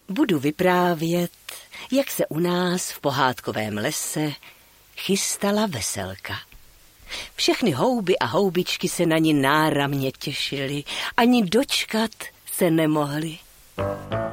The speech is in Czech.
budu vyprávět, jak se u nás v pohádkovém lese chystala veselka. Všechny houby a houbičky se na ní náramně těšily, ani dočkat se nemohly.